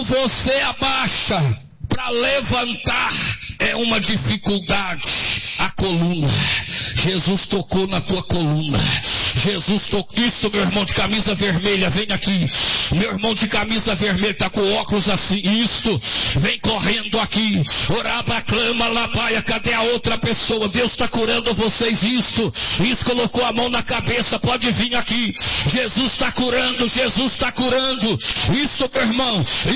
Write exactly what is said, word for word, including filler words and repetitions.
Quando você abaixa para levantar, é uma dificuldade. A coluna. Jesus tocou na tua coluna. Jesus tocou. Isso, meu irmão de camisa vermelha, vem aqui. Meu irmão de camisa vermelha tá com óculos assim. Isso. Vem correndo aqui. Orava, clama, labaia. Cadê a outra pessoa? Deus está curando vocês. Isso. Isso, colocou a mão na cabeça. Pode vir aqui. Jesus está curando. Jesus está curando. Isso, meu irmão.